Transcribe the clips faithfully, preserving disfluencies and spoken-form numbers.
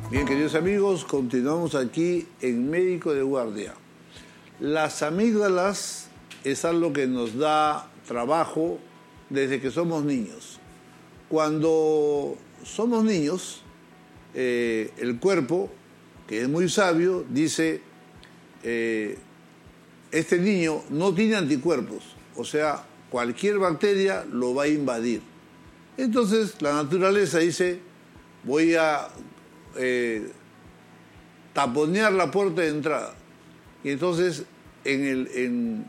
Bien, queridos amigos, continuamos aquí en Médico de Guardia. Las amígdalas es algo que nos da trabajo desde que somos niños. Cuando somos niños, eh, el cuerpo, que es muy sabio, dice, eh, este niño no tiene anticuerpos, o sea, cualquier bacteria lo va a invadir. Entonces la naturaleza dice, voy a eh, taponear la puerta de entrada. Y entonces en el, en,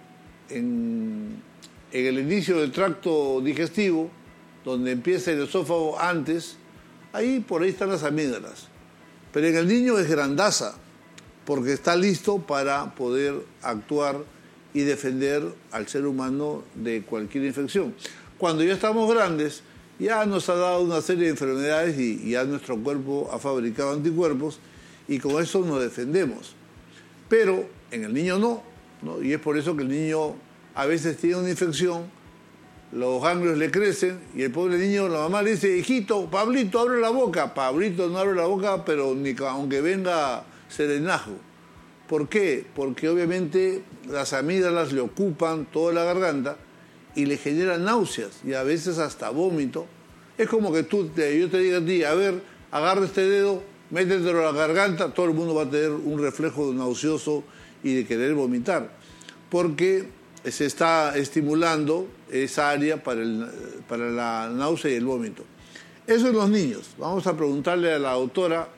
en, en el inicio del tracto digestivo, donde empieza el esófago antes, ahí por ahí están las amígdalas. Pero en el niño es grandaza, porque está listo para poder actuar y defender al ser humano de cualquier infección. Cuando ya estamos grandes, ya nos ha dado una serie de enfermedades y, y ya nuestro cuerpo ha fabricado anticuerpos y con eso nos defendemos. Pero en el niño no, ¿no? Y es por eso que el niño a veces tiene una infección, los ganglios le crecen y el pobre niño, la mamá le dice, hijito, Pablito, abre la boca. Pablito no abre la boca, pero ni aunque venga serenajo. ¿Por qué? Porque obviamente las amígdalas le ocupan toda la garganta y le generan náuseas y a veces hasta vómito. Es como que tú te, yo te diga a ti, a ver, agarra este dedo, métetelo a la garganta, todo el mundo va a tener un reflejo nauseoso y de querer vomitar, porque se está estimulando esa área para, el, para la náusea y el vómito. Eso en los niños. Vamos a preguntarle a la doctora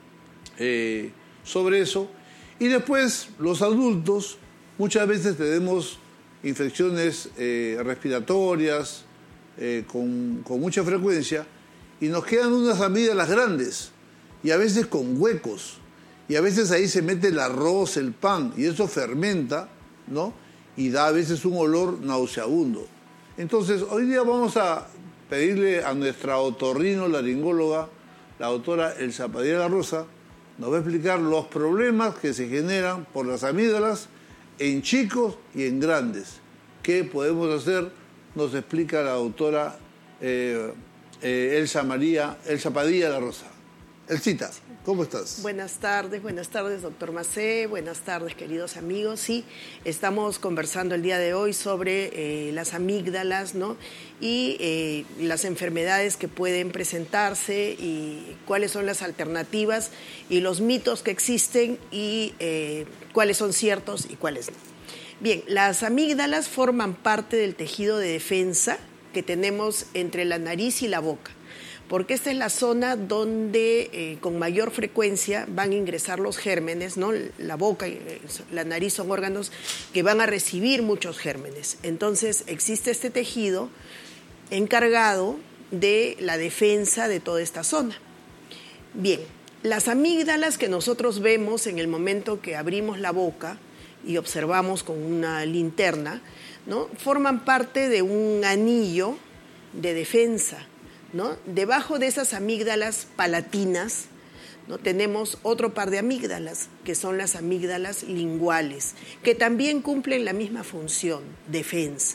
eh, sobre eso. Y después, los adultos, muchas veces tenemos infecciones eh, respiratorias eh, con, con mucha frecuencia y nos quedan unas amígdalas grandes y a veces con huecos. Y a veces ahí se mete el arroz, el pan, y eso fermenta, ¿no? Y da a veces un olor nauseabundo. Entonces, hoy día vamos a pedirle a nuestra otorrinolaringóloga, la doctora Elsa Padilla La Rosa, nos va a explicar los problemas que se generan por las amígdalas en chicos y en grandes. ¿Qué podemos hacer? Nos explica la doctora eh, eh, Elsa María, Elsa Padilla La Rosa. Elcita, ¿cómo estás? Buenas tardes, buenas tardes, doctor Macé, buenas tardes, queridos amigos. Sí, estamos conversando el día de hoy sobre eh, las amígdalas, ¿no? Y eh, las enfermedades que pueden presentarse y cuáles son las alternativas y los mitos que existen y eh, cuáles son ciertos y cuáles no. Bien, las amígdalas forman parte del tejido de defensa que tenemos entre la nariz y la boca, porque esta es la zona donde eh, con mayor frecuencia van a ingresar los gérmenes, ¿no? La boca y la nariz son órganos que van a recibir muchos gérmenes. Entonces existe este tejido encargado de la defensa de toda esta zona. Bien, las amígdalas que nosotros vemos en el momento que abrimos la boca y observamos con una linterna, ¿no? Forman parte de un anillo de defensa, ¿no? Debajo de esas amígdalas palatinas, ¿no? Tenemos otro par de amígdalas, que son las amígdalas linguales, que también cumplen la misma función, defensa.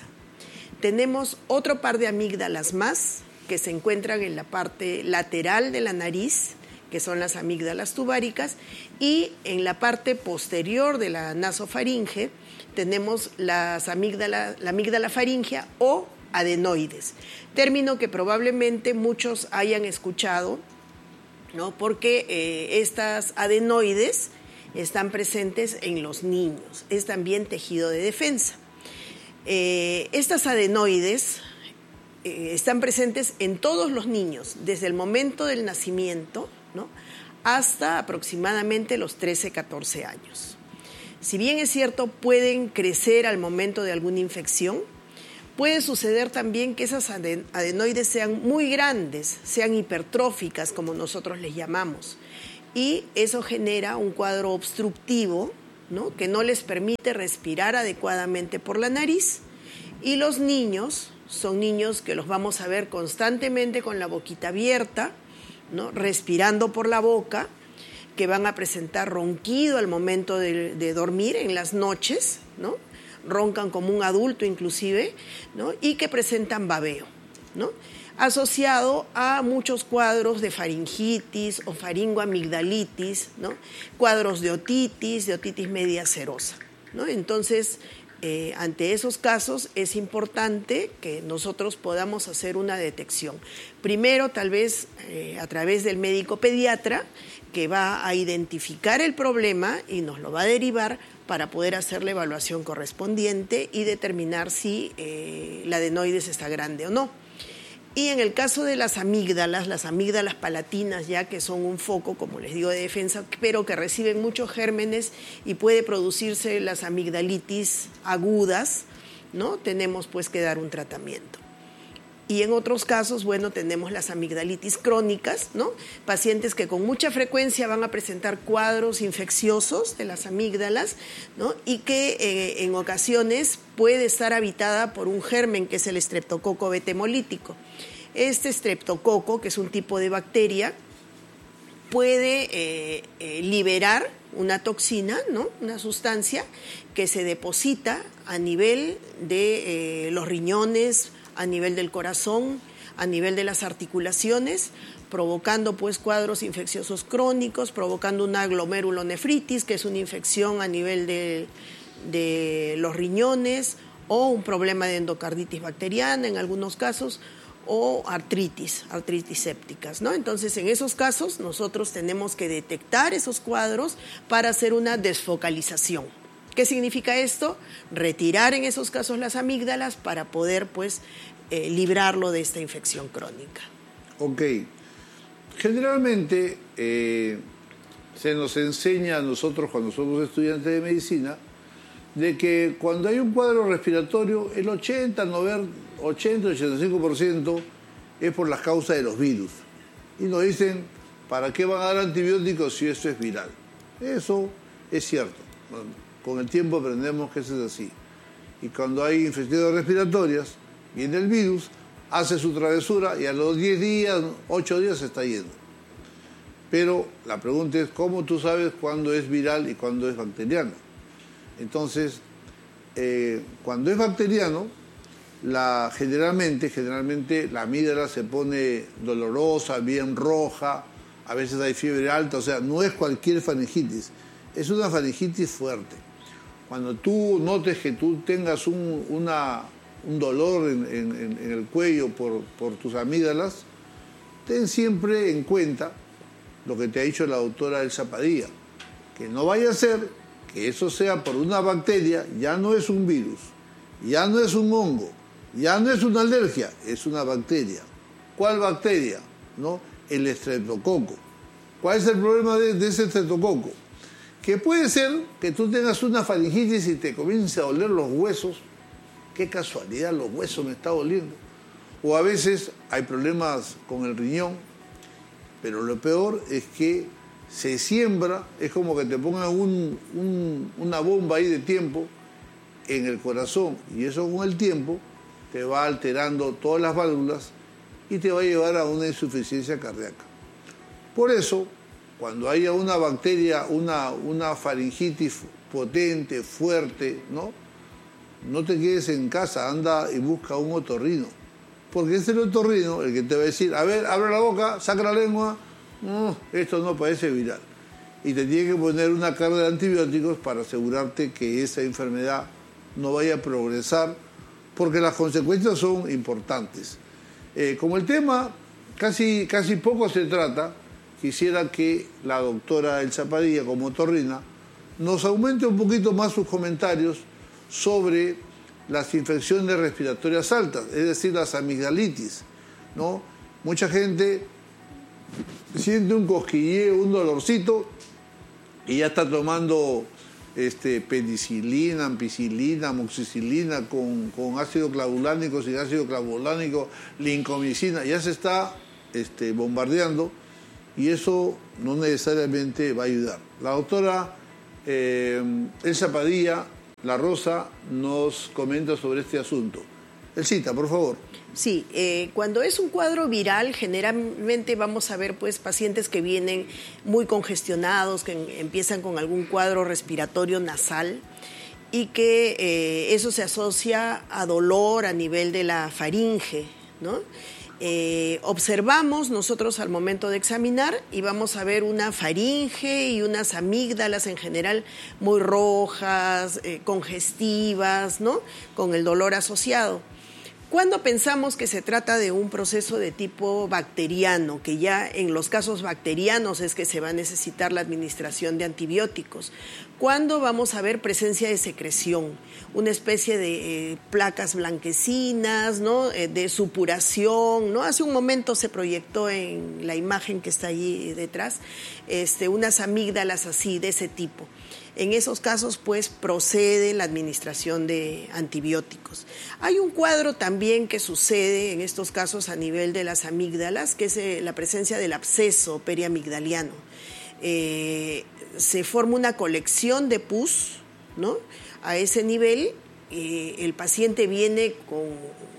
Tenemos otro par de amígdalas más, que se encuentran en la parte lateral de la nariz, que son las amígdalas tubáricas, y en la parte posterior de la nasofaringe tenemos las amígdalas, la amígdala faríngea o adenoides, término que probablemente muchos hayan escuchado, ¿no? Porque eh, estas adenoides están presentes en los niños, es también tejido de defensa. Eh, estas adenoides eh, están presentes en todos los niños, desde el momento del nacimiento, ¿no? Hasta aproximadamente los trece, catorce años. Si bien es cierto, pueden crecer al momento de alguna infección, puede suceder también que esas adenoides sean muy grandes, sean hipertróficas, como nosotros les llamamos, y eso genera un cuadro obstructivo, ¿no? Que no les permite respirar adecuadamente por la nariz, y los niños son niños que los vamos a ver constantemente con la boquita abierta, ¿no? Respirando por la boca, que van a presentar ronquido al momento de, de dormir en las noches, ¿no? Roncan como un adulto inclusive, ¿no? Y que presentan babeo, ¿no? asociado a muchos cuadros de faringitis o faringoamigdalitis, ¿no? Cuadros de otitis, de otitis media serosa, ¿no? Entonces, eh, ante esos casos es importante que nosotros podamos hacer una detección. Primero, tal vez eh, a través del médico pediatra, que va a identificar el problema y nos lo va a derivar para poder hacer la evaluación correspondiente y determinar si eh, la adenoides está grande o no. Y en el caso de las amígdalas, las amígdalas palatinas ya que son un foco, como les digo, de defensa, pero que reciben muchos gérmenes y puede producirse las amigdalitis agudas, ¿no? Tenemos pues que dar un tratamiento. Y en otros casos, bueno, tenemos las amigdalitis crónicas, ¿no? Pacientes que con mucha frecuencia van a presentar cuadros infecciosos de las amígdalas, ¿no? Y que eh, en ocasiones puede estar habitada por un germen que es el estreptococo betemolítico. Este estreptococo, que es un tipo de bacteria, puede eh, eh, liberar una toxina, ¿no? Una sustancia que se deposita a nivel de eh, los riñones, a nivel del corazón, a nivel de las articulaciones, provocando pues cuadros infecciosos crónicos, provocando una glomerulonefritis, que es una infección a nivel de, de los riñones, o un problema de endocarditis bacteriana en algunos casos, o artritis, artritis sépticas, ¿no? Entonces, en esos casos, nosotros tenemos que detectar esos cuadros para hacer una desfocalización. ¿Qué significa esto? Retirar en esos casos las amígdalas para poder, pues, eh, librarlo de esta infección crónica. Ok. Generalmente eh, se nos enseña a nosotros, cuando somos estudiantes de medicina, de que cuando hay un cuadro respiratorio, el ochenta, noventa, ochenta, ochenta y cinco por ciento es por las causas de los virus. Y nos dicen, ¿para qué van a dar antibióticos si eso es viral? Eso es cierto. Bueno, con el tiempo aprendemos que eso es así. Y cuando hay infecciones respiratorias, viene el virus, hace su travesura y a los diez días, ocho días se está yendo. Pero la pregunta es, ¿cómo tú sabes cuándo es viral y cuándo es bacteriano? Entonces, eh, cuando es bacteriano, la, generalmente, generalmente la amígdala se pone dolorosa, bien roja, a veces hay fiebre alta, o sea, no es cualquier faringitis, es una faringitis fuerte. Cuando tú notes que tú tengas un, una, un dolor en, en, en el cuello por, por tus amígdalas, ten siempre en cuenta lo que te ha dicho la doctora Elsa Padilla, que no vaya a ser que eso sea por una bacteria, ya no es un virus, ya no es un hongo, ya no es una alergia, es una bacteria. ¿Cuál bacteria? ¿No? El estreptococo. ¿Cuál es el problema de, de ese estreptococo? Que puede ser que tú tengas una faringitis y te comience a doler los huesos. Qué casualidad, los huesos me están doliendo. O a veces hay problemas con el riñón, pero lo peor es que se siembra, es como que te pongan un, un, una bomba ahí de tiempo en el corazón, y eso con el tiempo te va alterando todas las válvulas y te va a llevar a una insuficiencia cardíaca. Por eso, cuando haya una bacteria, una, una faringitis potente, fuerte, ¿no? No te quedes en casa, anda y busca un otorrino, porque es el otorrino el que te va a decir, a ver, abre la boca, saca la lengua, no, esto no parece viral. Y te tiene que poner una carga de antibióticos para asegurarte que esa enfermedad no vaya a progresar, porque las consecuencias son importantes. Eh, como el tema casi, casi poco se trata, quisiera que la doctora Elsa Padilla, como otorrina, nos aumente un poquito más sus comentarios sobre las infecciones respiratorias altas, es decir, las amigdalitis, ¿no? Mucha gente siente un cosquilleo, un dolorcito, y ya está tomando este, penicilina, ampicilina, amoxicilina con, con ácido clavulánico, sin ácido clavulánico, lincomicina, ya se está este, bombardeando, y eso no necesariamente va a ayudar. La doctora eh, Elsa Padilla, La Rosa, nos comenta sobre este asunto. Elsita, por favor. Sí, eh, cuando es un cuadro viral, generalmente vamos a ver pues pacientes que vienen muy congestionados, que en, empiezan con algún cuadro respiratorio nasal y que eh, eso se asocia a dolor a nivel de la faringe, ¿no? Eh, observamos nosotros al momento de examinar y vamos a ver una faringe y unas amígdalas en general muy rojas, eh, congestivas, ¿no? Con el dolor asociado. Cuando pensamos que se trata de un proceso de tipo bacteriano, que ya en los casos bacterianos es que se va a necesitar la administración de antibióticos, cuando vamos a ver presencia de secreción, una especie de eh, placas blanquecinas, ¿no? Eh, de supuración, ¿no? Hace un momento se proyectó en la imagen que está allí detrás, este, unas amígdalas así, de ese tipo. En esos casos, pues, procede la administración de antibióticos. Hay un cuadro también que sucede en estos casos a nivel de las amígdalas, que es eh, la presencia del absceso periamigdaliano. Eh, se forma una colección de pus, ¿no? A ese nivel, eh, el paciente viene con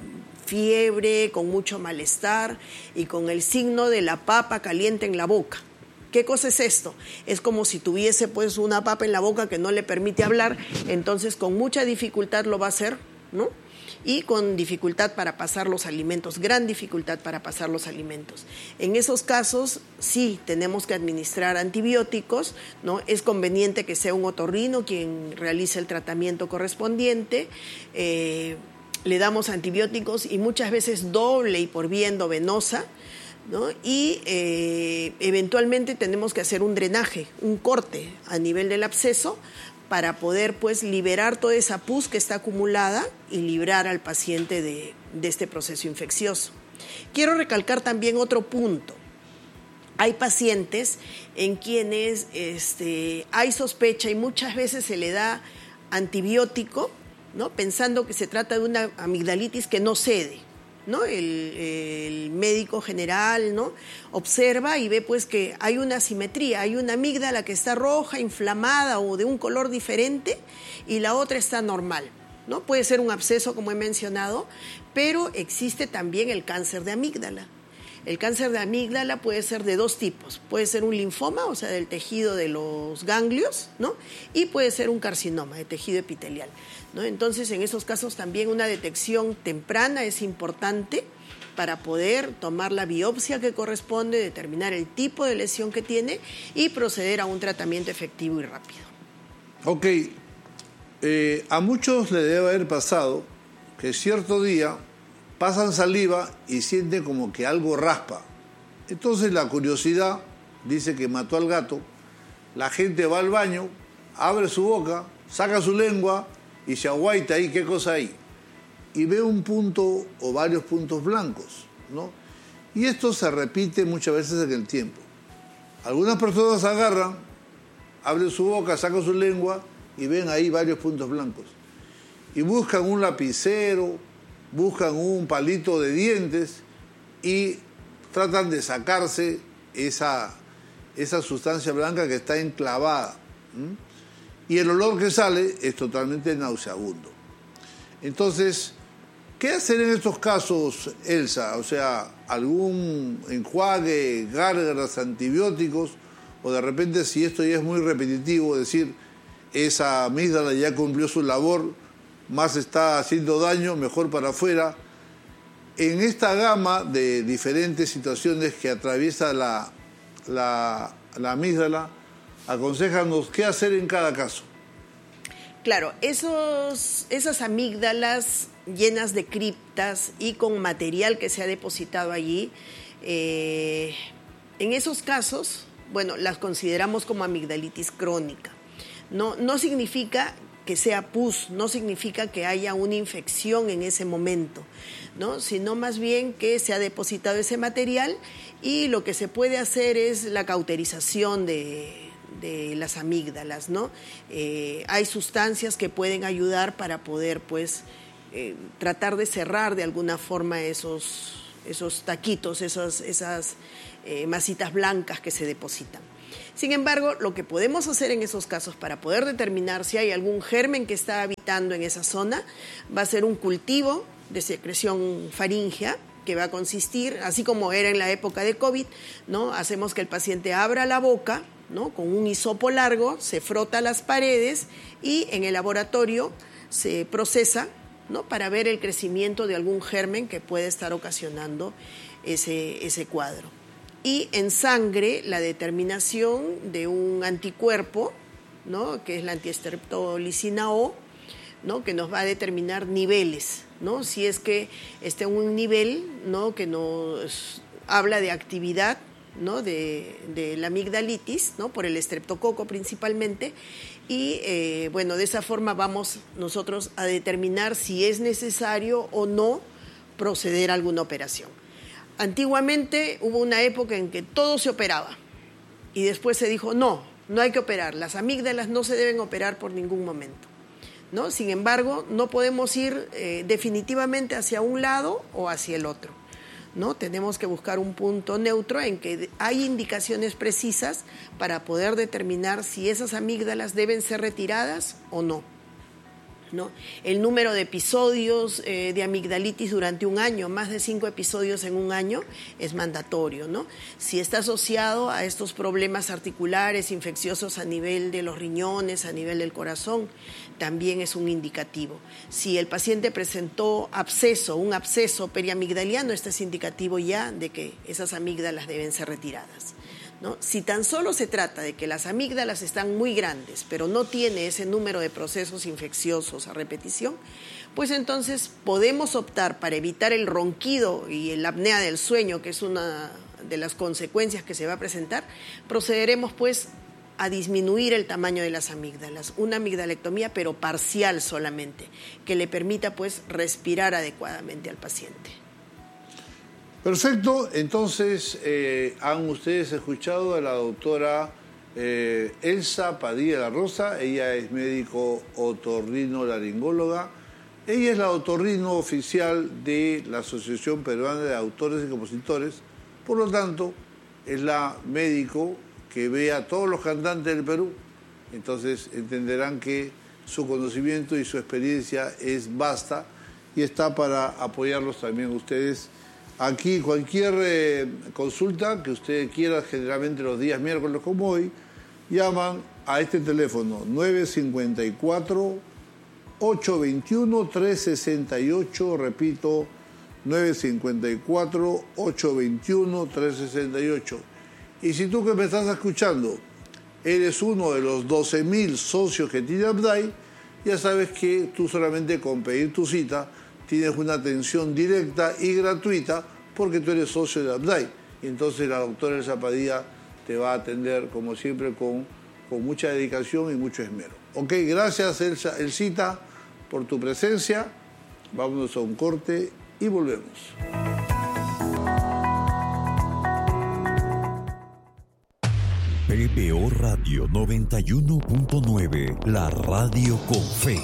fiebre, con mucho malestar y con el signo de la papa caliente en la boca. ¿Qué cosa es esto? Es como si tuviese pues una papa en la boca que no le permite hablar, entonces con mucha dificultad lo va a hacer, ¿no? Y con dificultad para pasar los alimentos, gran dificultad para pasar los alimentos. En esos casos sí tenemos que administrar antibióticos, ¿no? Es conveniente que sea un otorrino quien realice el tratamiento correspondiente. Eh, le damos antibióticos y muchas veces doble y por vía endovenosa, ¿no? Y eh, eventualmente tenemos que hacer un drenaje, un corte a nivel del absceso para poder pues liberar toda esa pus que está acumulada y librar al paciente de, de este proceso infeccioso. Quiero recalcar también otro punto. Hay pacientes en quienes este, hay sospecha y muchas veces se le da antibiótico, ¿no? Pensando que se trata de una amigdalitis que no cede, ¿no? El, el médico general, ¿no? Observa y ve pues que hay una asimetría, hay una amígdala que está roja, inflamada o de un color diferente y la otra está normal, ¿no? Puede ser un absceso, como he mencionado, pero existe también el cáncer de amígdala. El cáncer de amígdala puede ser de dos tipos, puede ser un linfoma, o sea, del tejido de los ganglios, ¿no? Y puede ser un carcinoma de tejido epitelial, ¿no? Entonces, en esos casos también una detección temprana es importante para poder tomar la biopsia que corresponde, determinar el tipo de lesión que tiene y proceder a un tratamiento efectivo y rápido. Ok, eh, a muchos le debe haber pasado que cierto día pasan saliva y sienten como que algo raspa. Entonces la curiosidad dice que mató al gato, la gente va al baño, abre su boca, saca su lengua y se aguaita ahí, ¿qué cosa hay? Y ve un punto o varios puntos blancos, ¿no? Y esto se repite muchas veces en el tiempo. Algunas personas agarran, abren su boca, sacan su lengua y ven ahí varios puntos blancos. Y buscan un lapicero, buscan un palito de dientes y tratan de sacarse esa, esa sustancia blanca que está enclavada. ¿Mm? Y el olor que sale es totalmente nauseabundo. Entonces, ¿qué hacer en estos casos, Elsa? O sea, algún enjuague, gárgaras, antibióticos, o de repente, si esto ya es muy repetitivo, decir, esa amígdala ya cumplió su labor, más está haciendo daño, mejor para afuera. En esta gama de diferentes situaciones que atraviesa la, la, la amígdala, aconséjanos qué hacer en cada caso. Claro, esos, esas amígdalas llenas de criptas y con material que se ha depositado allí, eh, en esos casos, bueno, las consideramos como amigdalitis crónica. No, no significa que sea pus, no significa que haya una infección en ese momento, ¿no? Sino más bien que se ha depositado ese material y lo que se puede hacer es la cauterización de, de las amígdalas, ¿no? Eh, hay sustancias que pueden ayudar para poder, pues, eh, tratar de cerrar de alguna forma esos, esos taquitos, esos, esas eh, masitas blancas que se depositan. Sin embargo, lo que podemos hacer en esos casos para poder determinar si hay algún germen que está habitando en esa zona va a ser un cultivo de secreción faríngea que va a consistir, así como era en la época de COVID, ¿no? Hacemos que el paciente abra la boca, ¿no? Con un hisopo largo, se frota las paredes y en el laboratorio se procesa, ¿no? Para ver el crecimiento de algún germen que puede estar ocasionando ese, ese cuadro. Y en sangre, la determinación de un anticuerpo, ¿no?, que es la antiestreptolicina O, ¿no?, que nos va a determinar niveles, ¿no? Si es que está en un nivel, ¿no?, que nos habla de actividad, ¿no?, de, de la amigdalitis, ¿no?, por el estreptococo principalmente, y eh, bueno, de esa forma vamos nosotros a determinar si es necesario o no proceder a alguna operación. Antiguamente hubo una época en que todo se operaba y después se dijo no, no hay que operar, las amígdalas no se deben operar por ningún momento, ¿no? Sin embargo, no podemos ir eh, definitivamente hacia un lado o hacia el otro, ¿no? Tenemos que buscar un punto neutro en que hay indicaciones precisas para poder determinar si esas amígdalas deben ser retiradas o no, ¿no? El número de episodios eh, de amigdalitis durante un año, más de cinco episodios en un año, es mandatorio, ¿no? Si está asociado a estos problemas articulares, infecciosos a nivel de los riñones, a nivel del corazón, también es un indicativo. Si el paciente presentó absceso, un absceso periamigdaliano, este es indicativo ya de que esas amígdalas deben ser retiradas, ¿no? Si tan solo se trata de que las amígdalas están muy grandes, pero no tiene ese número de procesos infecciosos a repetición, pues entonces podemos optar para evitar el ronquido y la apnea del sueño, que es una de las consecuencias que se va a presentar, procederemos pues a disminuir el tamaño de las amígdalas, una amigdalectomía pero parcial solamente, que le permita pues respirar adecuadamente al paciente. Perfecto, entonces eh, han ustedes escuchado a la doctora eh, Elsa Padilla La Rosa. Ella es médico otorrinolaringóloga. Ella es la otorrino oficial de la Asociación Peruana de Autores y Compositores. Por lo tanto, es la médico que ve a todos los cantantes del Perú. Entonces entenderán que su conocimiento y su experiencia es vasta y está para apoyarlos también ustedes. Aquí cualquier eh, consulta que usted quiera, generalmente los días miércoles como hoy, llaman a este teléfono nueve cinco cuatro, ocho dos uno, tres seis ocho, repito, nueve cinco cuatro, ocho dos uno, tres seis ocho. Y si tú que me estás escuchando eres uno de los doce mil socios que tiene Abdai, ya sabes que tú solamente con pedir tu cita tienes una atención directa y gratuita porque tú eres socio de Abdai. Y entonces la doctora Elsa Padilla te va a atender, como siempre, con, con mucha dedicación y mucho esmero. Ok, gracias Elsa, Elsita, por tu presencia. Vámonos a un corte y volvemos. P B O Radio noventa y uno punto nueve, la radio con fe.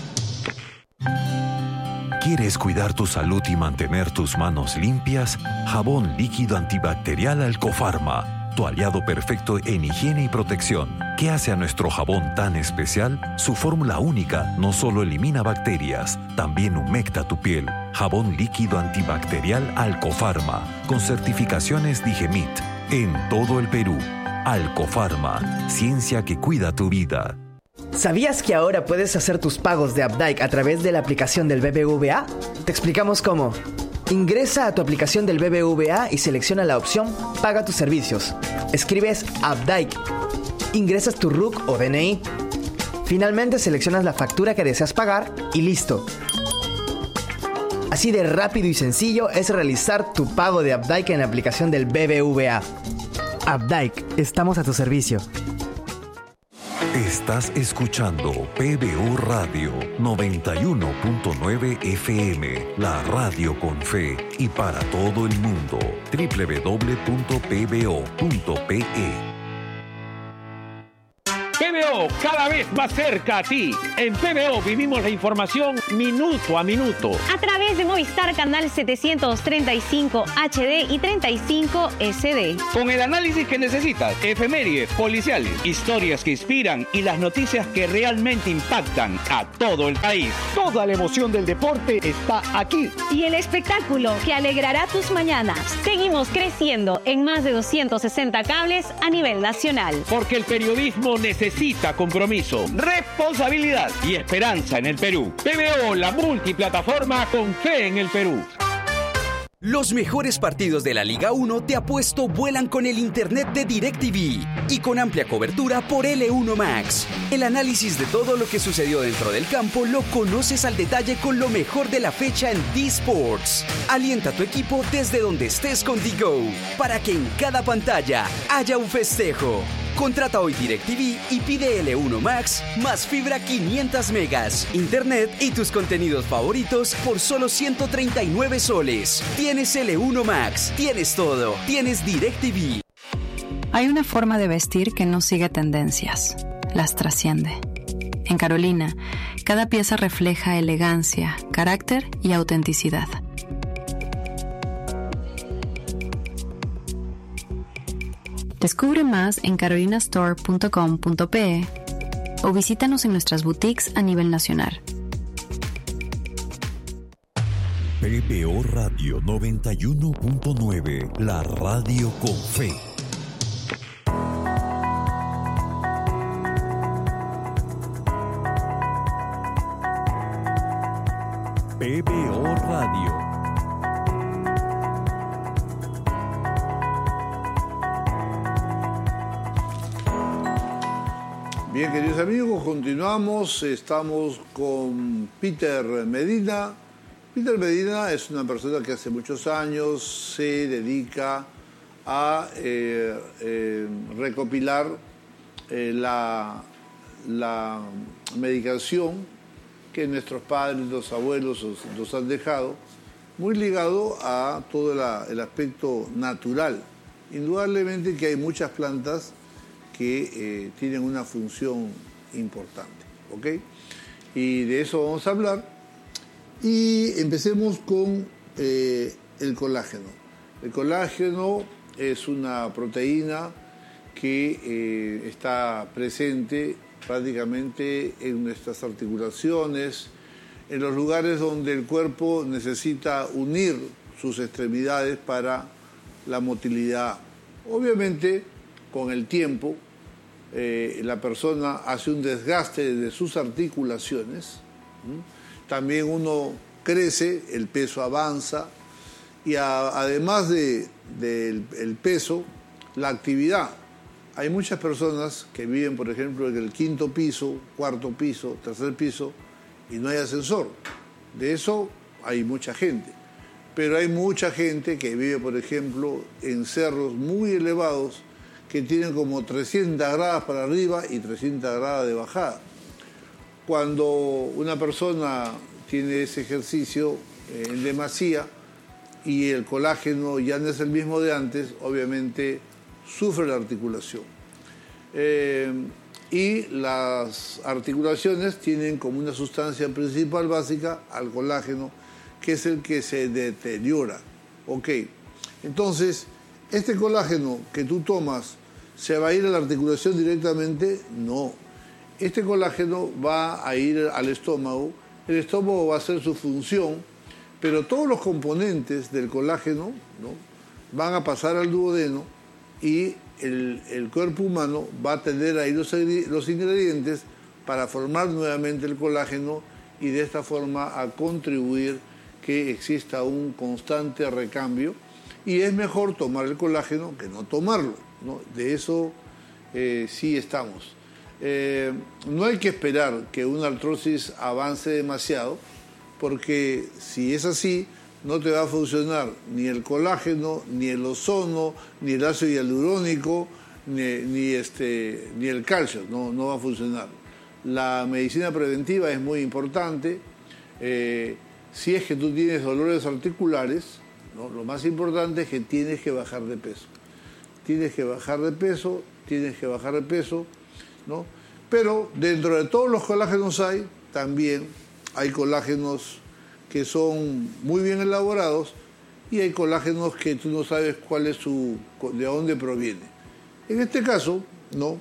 ¿Quieres cuidar tu salud y mantener tus manos limpias? Jabón líquido antibacterial Alcofarma, tu aliado perfecto en higiene y protección. ¿Qué hace a nuestro jabón tan especial? Su fórmula única no solo elimina bacterias, también humecta tu piel. Jabón líquido antibacterial Alcofarma, con certificaciones Digemit, en todo el Perú. Alcofarma, ciencia que cuida tu vida. ¿Sabías que ahora puedes hacer tus pagos de Abdai a través de la aplicación del B B V A? Te explicamos cómo. Ingresa a tu aplicación del B B V A y selecciona la opción Paga tus servicios. Escribes Abdai. Ingresas tu R U C o D N I. Finalmente seleccionas la factura que deseas pagar y listo. Así de rápido y sencillo es realizar tu pago de Abdai en la aplicación del B B V A. Abdai, estamos a tu servicio. Estás escuchando P B O Radio noventa y uno punto nueve F M, la radio con fe y para todo el mundo. doble u doble u doble u punto p b o punto p e. P B O, cada vez más cerca a ti. En P B O vivimos la información minuto a minuto. A través de Movistar Canal setecientos treinta y cinco H D y treinta y cinco S D. Con el análisis que necesitas, efemérides, policiales, historias que inspiran y las noticias que realmente impactan a todo el país. Toda la emoción del deporte está aquí. Y el espectáculo que alegrará tus mañanas. Seguimos creciendo en más de doscientos sesenta cables a nivel nacional. Porque el periodismo necesita Necesita compromiso, responsabilidad y esperanza en el Perú. P B O, la multiplataforma con fe en el Perú. Los mejores partidos de la Liga uno de Apuesto vuelan con el internet de DirecTV y con amplia cobertura por L uno Max. El análisis de todo lo que sucedió dentro del campo lo conoces al detalle con lo mejor de la fecha en D-Sports. Alienta a tu equipo desde donde estés con DiGo para que en cada pantalla haya un festejo. Contrata hoy DirecTV y pide L uno Max más fibra quinientos megas, internet y tus contenidos favoritos por solo ciento treinta y nueve soles. Tienes L uno Max, tienes todo, tienes DirecTV. Hay una forma de vestir que no sigue tendencias, las trasciende. En Carolina, cada pieza refleja elegancia, carácter y autenticidad. Descubre más en carolina store punto com punto pe o visítanos en nuestras boutiques a nivel nacional. P B O Radio noventa y uno punto nueve, la radio con fe. P B O Radio. Bien, queridos amigos, continuamos. Estamos con Peter Medina. Peter Medina es una persona que hace muchos años se dedica a eh, eh, recopilar eh, la, la medicación que nuestros padres, los abuelos nos han dejado, muy ligado a todo la, el aspecto natural. Indudablemente que hay muchas plantas que eh, tienen una función importante, ¿ok? Y de eso vamos a hablar. Y empecemos con eh, el colágeno. El colágeno es una proteína que eh, está presente prácticamente en nuestras articulaciones, en los lugares donde el cuerpo necesita unir sus extremidades para la motilidad. Obviamente, con el tiempo, Eh, la persona hace un desgaste de sus articulaciones, ¿sí? También uno crece, el peso avanza y a, además de, de el, el peso, la actividad. Hay muchas personas que viven, por ejemplo, en el quinto piso, cuarto piso, tercer piso y no hay ascensor. De eso hay mucha gente. Pero hay mucha gente que vive, por ejemplo, en cerros muy elevados que tienen como trescientas gradas para arriba y trescientas gradas de bajada. Cuando una persona tiene ese ejercicio eh, en demasía y el colágeno ya no es el mismo de antes, obviamente sufre la articulación. Eh, y las articulaciones tienen como una sustancia principal básica al colágeno, que es el que se deteriora. Ok, entonces, ¿este colágeno que tú tomas se va a ir a la articulación directamente? No. Este colágeno va a ir al estómago, el estómago va a hacer su función, pero todos los componentes del colágeno, ¿no?, van a pasar al duodeno y el, el cuerpo humano va a tener ahí los, los ingredientes para formar nuevamente el colágeno y de esta forma a contribuir que exista un constante recambio. Y es mejor tomar el colágeno que no tomarlo, ¿no? De eso eh, sí estamos. Eh, no hay que esperar que una artrosis avance demasiado, porque si es así, no te va a funcionar ni el colágeno, ni el ozono, ni el ácido hialurónico, ni, ni, este, ni el calcio, no, no va a funcionar. La medicina preventiva es muy importante. Eh, si es que tú tienes dolores articulares, ¿no?, lo más importante es que tienes que bajar de peso. Tienes que bajar de peso, tienes que bajar de peso, ¿no? Pero dentro de todos los colágenos hay, también hay colágenos que son muy bien elaborados y hay colágenos que tú no sabes cuál es su, de dónde proviene. En este caso, ¿no?,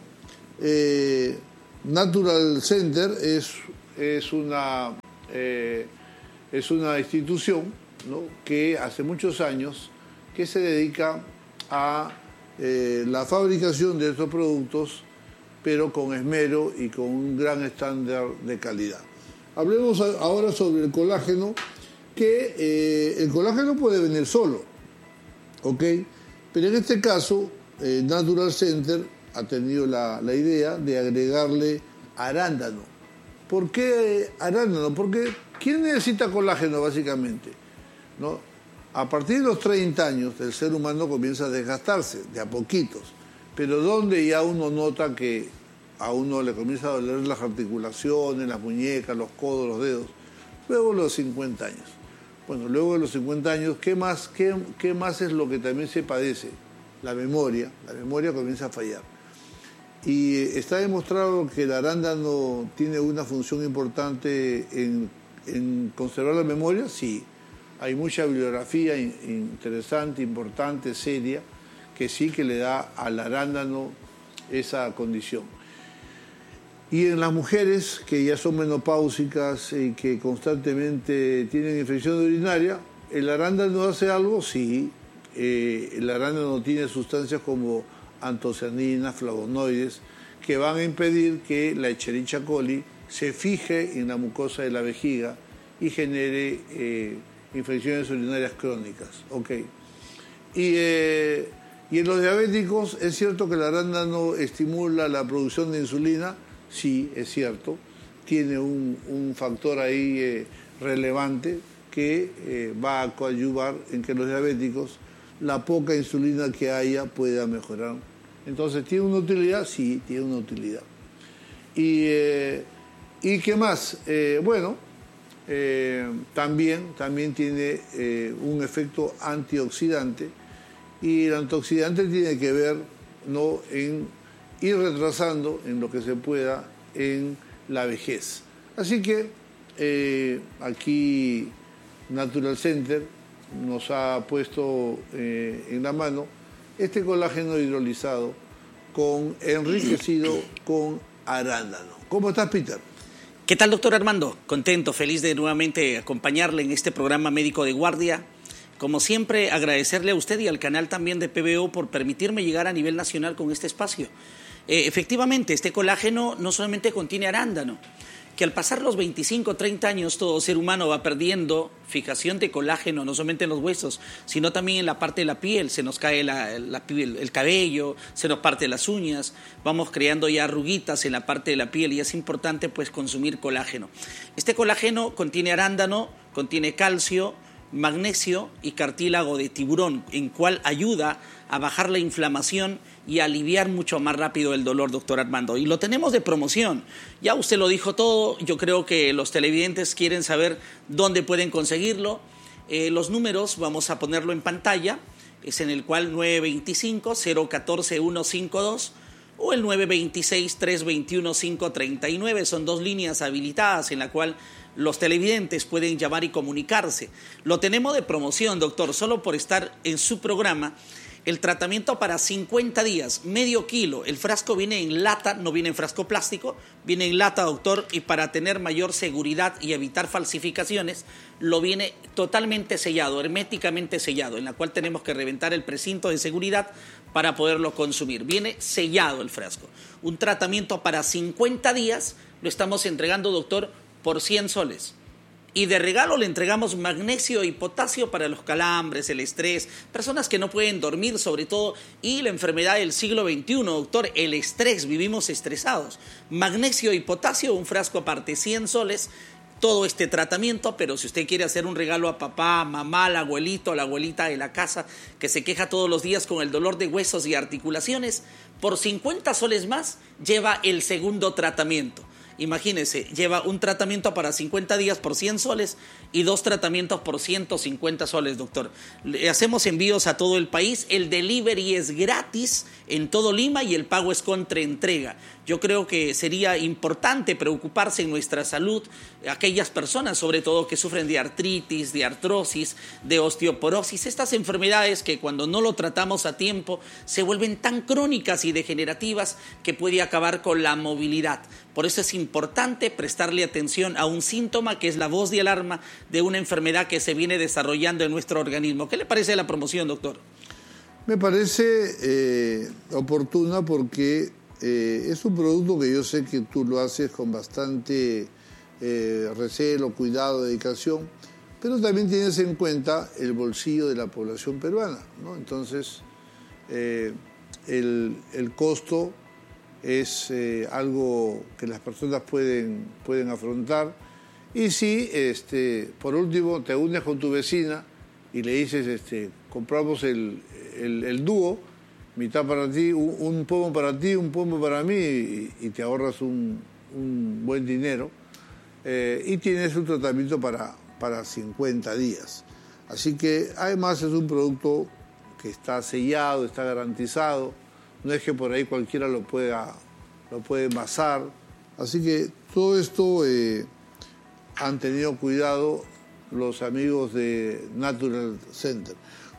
eh, Natural Center es, es, una, eh, es una institución, ¿no?, que hace muchos años que se dedica a eh, la fabricación de estos productos, pero con esmero y con un gran estándar de calidad. Hablemos ahora sobre el colágeno. que eh, el colágeno puede venir solo, ¿ok? Pero en este caso, eh, Natural Center ha tenido la, la idea de agregarle arándano. ¿Por qué arándano? Porque ¿quién necesita colágeno básicamente? ¿No? A partir de los treinta años el ser humano comienza a desgastarse, de a poquitos. Pero donde ya uno nota que a uno le comienza a doler las articulaciones, las muñecas, los codos, los dedos, luego de los cincuenta años. Bueno, luego de los cincuenta años, ¿qué más, qué, qué más es lo que también se padece? La memoria. La memoria comienza a fallar. Y está demostrado que el arándano tiene una función importante en, en conservar la memoria, sí. Hay mucha bibliografía interesante, importante, seria, que sí que le da al arándano esa condición. Y en las mujeres que ya son menopáusicas y que constantemente tienen infección urinaria, ¿el arándano hace algo? Sí. Eh, el arándano tiene sustancias como antocianinas, flavonoides, que van a impedir que la Escherichia coli se fije en la mucosa de la vejiga y genere eh, infecciones urinarias crónicas. Okay. Y, eh, y en los diabéticos, ¿es cierto que el arándano estimula la producción de insulina? Sí, es cierto. Tiene un, un factor ahí eh, relevante que eh, va a coadyuvar en que los diabéticos la poca insulina que haya pueda mejorar. Entonces, ¿tiene una utilidad? Sí, tiene una utilidad. ¿Y, eh, ¿y qué más? Eh, bueno, eh, también, también tiene eh, un efecto antioxidante, y el antioxidante tiene que ver, ¿no?, en ir retrasando en lo que se pueda en la vejez. Así que eh, aquí Natural Center nos ha puesto eh, en la mano este colágeno hidrolizado con enriquecido con arándano. ¿Cómo estás, Peter? ¿Qué tal, doctor Armando? Contento, feliz de nuevamente acompañarle en este programa Médico de Guardia. Como siempre, agradecerle a usted y al canal también de P B O por permitirme llegar a nivel nacional con este espacio. Eh, efectivamente, este colágeno no solamente contiene arándano, que al pasar los veinticinco, treinta años todo ser humano va perdiendo fijación de colágeno, no solamente en los huesos, sino también en la parte de la piel. Se nos cae la, la piel, el cabello, se nos parte las uñas, vamos creando ya arruguitas en la parte de la piel y es importante pues consumir colágeno. Este colágeno contiene arándano, contiene calcio, magnesio y cartílago de tiburón, en cual ayuda a bajar la inflamación y aliviar mucho más rápido el dolor, doctor Armando. Y lo tenemos de promoción. Ya usted lo dijo todo. Yo creo que los televidentes quieren saber dónde pueden conseguirlo. Eh, los números vamos a ponerlo en pantalla. Es en el cual nueve dos cinco, cero uno cuatro, uno cinco dos o el nueve dos seis, tres dos uno, cinco tres nueve. Son dos líneas habilitadas en la cual los televidentes pueden llamar y comunicarse. Lo tenemos de promoción, doctor, solo por estar en su programa. El tratamiento para cincuenta días, medio kilo. El frasco viene en lata, no viene en frasco plástico, viene en lata, doctor, y para tener mayor seguridad y evitar falsificaciones, lo viene totalmente sellado, herméticamente sellado, en la cual tenemos que reventar el precinto de seguridad para poderlo consumir. Viene sellado el frasco. Un tratamiento para cincuenta días lo estamos entregando, doctor, por cien soles. Y de regalo le entregamos magnesio y potasio para los calambres, el estrés, personas que no pueden dormir sobre todo, y la enfermedad del siglo veintiuno, doctor, el estrés, vivimos estresados. Magnesio y potasio, un frasco aparte, cien soles, todo este tratamiento, pero si usted quiere hacer un regalo a papá, mamá, al abuelito, a la abuelita de la casa, que se queja todos los días con el dolor de huesos y articulaciones, por cincuenta soles más lleva el segundo tratamiento. Imagínese, lleva un tratamiento para cincuenta días por cien soles y dos tratamientos por ciento cincuenta soles, doctor. Le hacemos envíos a todo el país, el delivery es gratis en todo Lima y el pago es contra entrega. Yo creo que sería importante preocuparse en nuestra salud, aquellas personas sobre todo que sufren de artritis, de artrosis, de osteoporosis, estas enfermedades que cuando no lo tratamos a tiempo se vuelven tan crónicas y degenerativas que puede acabar con la movilidad. Por eso es importante prestarle atención a un síntoma que es la voz de alarma de una enfermedad que se viene desarrollando en nuestro organismo. ¿Qué le parece la promoción, doctor? Me parece eh, oportuna porque eh, es un producto que yo sé que tú lo haces con bastante eh, recelo, cuidado, dedicación, pero también tienes en cuenta el bolsillo de la población peruana, ¿no? Entonces, eh, el, el costo es eh, algo que las personas pueden, pueden afrontar. Y si, este, por último, te unes con tu vecina y le dices, este, compramos el, el, el dúo, mitad para ti, un, un pomo para ti, un pomo para mí, y, y te ahorras un, un buen dinero. Eh, y tienes un tratamiento para, para cincuenta días. Así que, además, es un producto que está sellado, está garantizado. No es que por ahí cualquiera lo pueda, lo puede envasar. Así que todo esto eh, han tenido cuidado los amigos de Natural Center.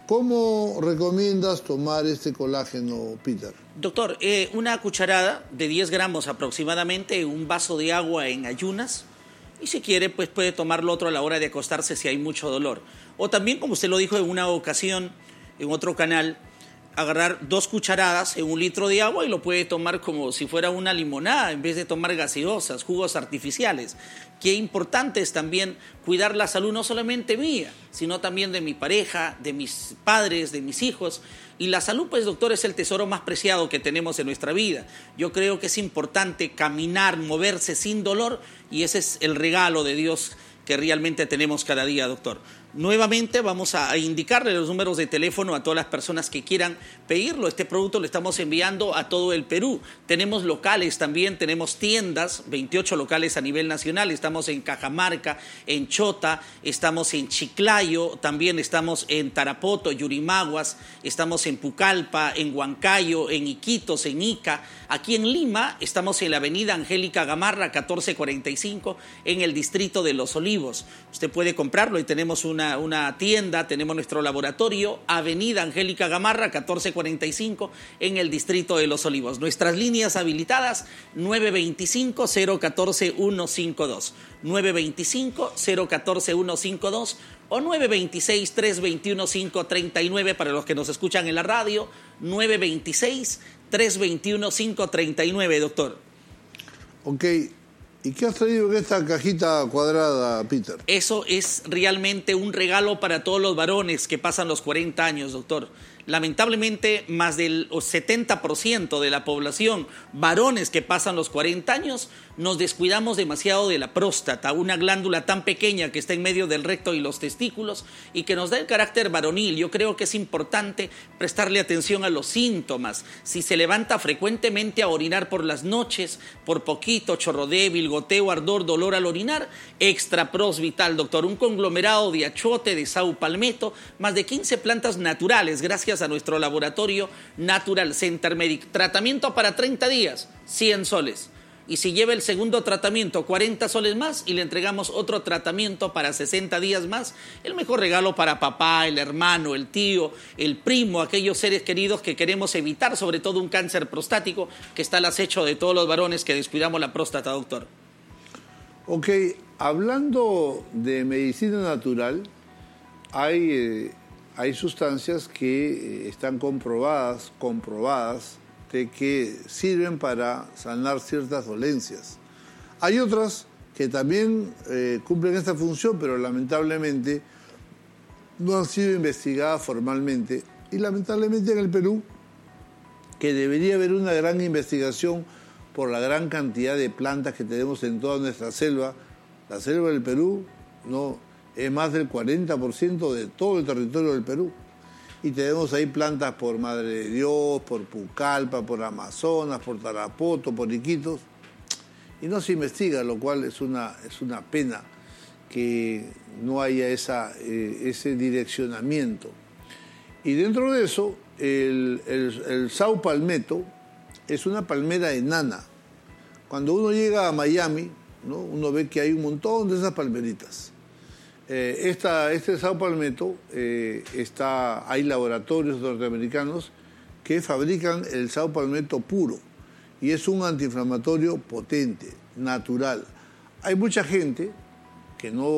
¿Cómo recomiendas tomar este colágeno, Peter? Doctor, eh, una cucharada de diez gramos aproximadamente, un vaso de agua en ayunas. Y si quiere, pues puede tomarlo otro a la hora de acostarse si hay mucho dolor. O también, como usted lo dijo en una ocasión, en otro canal, agarrar dos cucharadas en un litro de agua y lo puede tomar como si fuera una limonada en vez de tomar gaseosas, jugos artificiales. Qué importante es también cuidar la salud no solamente mía, sino también de mi pareja, de mis padres, de mis hijos. Y la salud, pues, doctor, es el tesoro más preciado que tenemos en nuestra vida. Yo creo que es importante caminar, moverse sin dolor, y ese es el regalo de Dios que realmente tenemos cada día, doctor. Nuevamente vamos a indicarle los números de teléfono a todas las personas que quieran pedirlo. Este producto lo estamos enviando a todo el Perú. Tenemos locales también, tenemos tiendas, veintiocho locales a nivel nacional. Estamos en Cajamarca, en Chota, estamos en Chiclayo, también estamos en Tarapoto, Yurimaguas, estamos en Pucallpa, en Huancayo, en Iquitos, en Ica. Aquí en Lima estamos en la avenida Angélica Gamarra, catorce cuarenta y cinco, en el distrito de Los Olivos. Usted puede comprarlo y tenemos una Una, una tienda, tenemos nuestro laboratorio, avenida Angélica Gamarra, catorce cuarenta y cinco, en el distrito de Los Olivos. Nuestras líneas habilitadas, nueve dos cinco, cero uno cuatro, uno cinco dos, nueve dos cinco, cero uno cuatro, uno cinco dos o nueve dos seis, tres dos uno, cinco tres nueve para los que nos escuchan en la radio, nueve dos seis, tres dos uno, cinco tres nueve, doctor. Ok. ¿Y qué has traído en esta cajita cuadrada, Peter? Eso es realmente un regalo para todos los varones que pasan los cuarenta años, doctor. Lamentablemente, más del setenta por ciento de la población, varones que pasan los cuarenta años, nos descuidamos demasiado de la próstata, una glándula tan pequeña que está en medio del recto y los testículos y que nos da el carácter varonil. Yo creo que es importante prestarle atención a los síntomas. Si se levanta frecuentemente a orinar por las noches, por poquito, chorro débil, goteo, ardor, dolor al orinar, Extra Pros Vital, doctor. Un conglomerado de achote, de saupalmeto, más de quince plantas naturales, gracias a nuestro laboratorio Natural Center Medic. Tratamiento para treinta días, cien soles. Y si lleva el segundo tratamiento, cuarenta soles más, y le entregamos otro tratamiento para sesenta días más. El mejor regalo para papá, el hermano, el tío, el primo, aquellos seres queridos que queremos evitar, sobre todo un cáncer prostático que está al acecho de todos los varones que descuidamos la próstata, doctor. Ok, hablando de medicina natural, hay... Eh... Hay sustancias que están comprobadas, comprobadas, de que sirven para sanar ciertas dolencias. Hay otras que también eh, cumplen esta función, pero lamentablemente no han sido investigadas formalmente. Y lamentablemente en el Perú, que debería haber una gran investigación por la gran cantidad de plantas que tenemos en toda nuestra selva, la selva del Perú no es más del cuarenta por ciento de todo el territorio del Perú. Y tenemos ahí plantas por Madre de Dios, por Pucallpa, por Amazonas, por Tarapoto, por Iquitos. Y no se investiga, lo cual es una, es una pena que no haya esa, eh, ese direccionamiento. Y dentro de eso, el, el, el Sao Palmetto es una palmera enana. Cuando uno llega a Miami, ¿no?, uno ve que hay un montón de esas palmeritas. Eh, esta, este Sao Palmetto, eh, está, hay laboratorios norteamericanos que fabrican el Sao Palmetto puro y es un antiinflamatorio potente, natural. Hay mucha gente que no